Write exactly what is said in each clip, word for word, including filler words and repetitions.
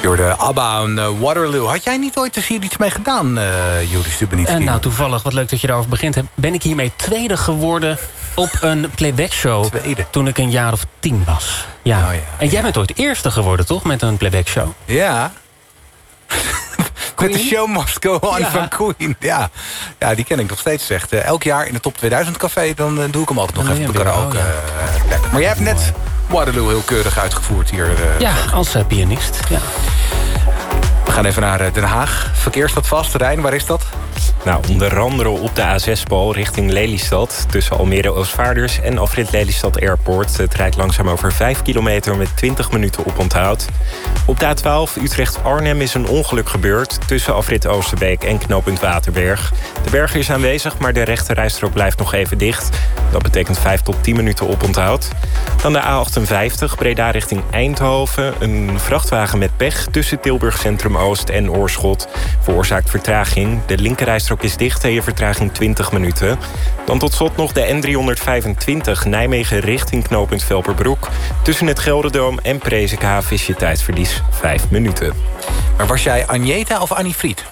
Door de ABBA en uh, Waterloo. Had jij niet ooit eens hier iets mee gedaan, uh, Joris Stubenitski? En nou, toevallig, wat leuk dat je daarover begint. Ben ik hiermee tweede geworden op een playbackshow. Tweede? Toen ik een jaar of tien was. Ja. Oh, ja. En jij bent ooit eerste geworden, toch? Met een playbackshow. Ja. Met de show must go on Ja. van Queen. Ja. Ja, die ken ik nog steeds. Echt. Uh, elk jaar in de top tweeduizend café, dan uh, doe ik hem altijd nog Dan even op ben de je weer, karaoke. oh, uh, plek. Maar jij hebt net Waterloo heel keurig uitgevoerd hier. Uh, Ja, als uh, pianist. Ja. We gaan even naar Den Haag. Verkeer staat vast. Rijn, waar is dat? Nou, onder andere op de A zes-bal richting Lelystad. Tussen Almere Oostvaarders en afrit Lelystad Airport. Het rijdt langzaam over vijf kilometer met twintig minuten oponthoud. Op de A twaalf Utrecht-Arnhem is een ongeluk gebeurd. Tussen afrit Oosterbeek en knooppunt Waterberg. De berger is aanwezig, maar de rechterrijstrook blijft nog even dicht. Dat betekent vijf tot tien minuten oponthoud. Dan de A achtenvijftig Breda richting Eindhoven. Een vrachtwagen met pech tussen Tilburg Centrum Oost en Oorschot veroorzaakt vertraging. De linkerrijstrook is dicht en je vertraging twintig minuten. Dan tot slot nog de N driehonderdvijfentwintig Nijmegen richting knooppunt Velperbroek. Tussen het Gelderdoom en Presikhaaf is je tijdverlies vijf minuten. Maar was jij Agneta of Annie Fried?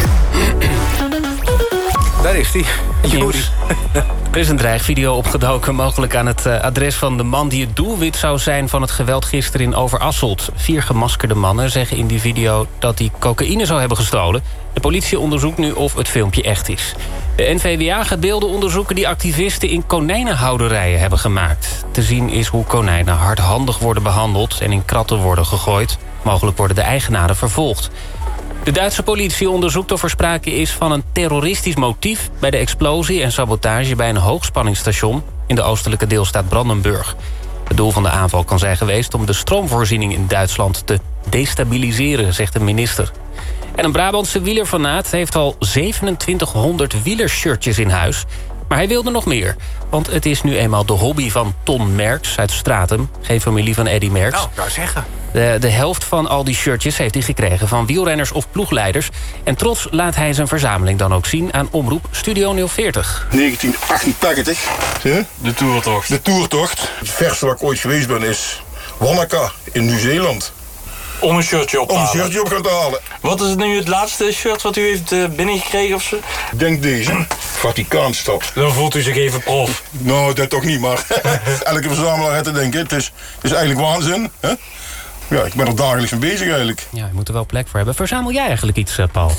Daar is die. Joris. Er is een dreigvideo opgedoken, mogelijk aan het uh, adres van de man die het doelwit zou zijn van het geweld gisteren in Overasselt. Vier gemaskerde mannen zeggen in die video dat hij cocaïne zou hebben gestolen. De politie onderzoekt nu of het filmpje echt is. De N V W A gaat beelden onderzoeken die activisten in konijnenhouderijen hebben gemaakt. Te zien is hoe konijnen hardhandig worden behandeld en in kratten worden gegooid. Mogelijk worden de eigenaren vervolgd. De Duitse politie onderzoekt of er sprake is van een terroristisch motief bij de explosie en sabotage bij een hoogspanningsstation in de oostelijke deelstaat Brandenburg. Het doel van de aanval kan zijn geweest om de stroomvoorziening in Duitsland te destabiliseren, zegt de minister. En een Brabantse wielerfanaat heeft al zevenentwintighonderd wielershirtjes in huis. Maar hij wilde nog meer, want het is nu eenmaal de hobby van Ton Merks uit Stratum, geen familie van Eddy Merks. Nou, ik wou zeggen. De, de helft van al die shirtjes heeft hij gekregen van wielrenners of ploegleiders. En trots laat hij zijn verzameling dan ook zien aan Omroep Studio nul veertig. negentien achtentachtig. Hè? De toertocht. De toertocht. Het verste waar ik ooit geweest ben is Wanaka in Nieuw-Zeeland. Om een shirtje op te Om een halen. shirtje op gaan te halen. Wat is het nu het laatste shirt wat u heeft uh, binnengekregen of zo? Denk deze. Vaticaanstad. Dan voelt u zich even prof. Nou, dat toch niet, maar elke verzamelaar heeft te denken. Het is, het is eigenlijk waanzin. Hè? Ja, ik ben er dagelijks mee bezig eigenlijk. Ja, je moet er wel plek voor hebben. Verzamel jij eigenlijk iets, uh, Paul?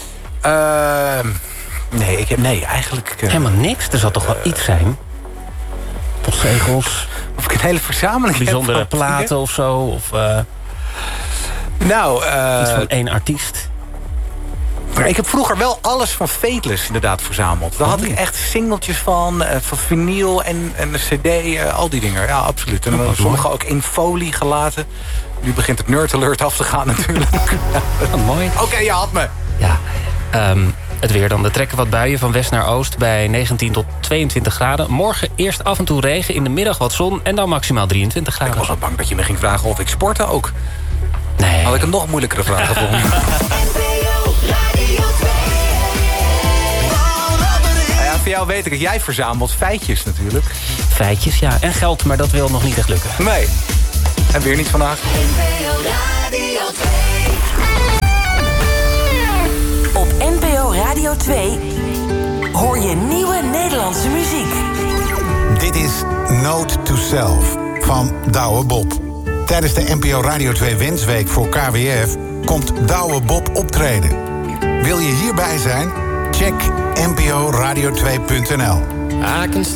Uh, nee, ik heb, nee, eigenlijk... Uh, Helemaal niks? Er zal toch wel iets zijn? Postzegels? Of ik een hele verzameling Bijzondere heb van platen dingen? of zo? Of uh, Nou, uh, iets van één artiest? maar ik heb vroeger wel alles van Fateless inderdaad verzameld. Daar had ik echt singeltjes van, uh, van vinyl en, en een cd, uh, al die dingen. Ja, absoluut. En dan sommige ook in folie gelaten. Nu begint het Nerd Alert af te gaan natuurlijk. Oh, mooi. Oké, okay, je had me. Ja, um, het weer dan. Er trekken wat buien van west naar oost bij negentien tot tweeëntwintig graden. Morgen eerst af en toe regen, in de middag wat zon en dan maximaal drieëntwintig graden. Ik was wel bang dat je me ging vragen of ik sportte ook. Nee. Had ik een nog moeilijkere vraag gevonden. Ja, voor jou weet ik het. Jij verzamelt feitjes natuurlijk. Feitjes, ja. En geld, maar dat wil nog niet echt lukken. Nee. En weer niet vandaag. Op N P O Radio twee hoor je nieuwe Nederlandse muziek. Dit is Note to Self van Douwe Bob. Tijdens de N P O Radio twee Wensweek voor K W F komt Douwe Bob optreden. Wil je hierbij zijn? Check N P O radio twee punt n l.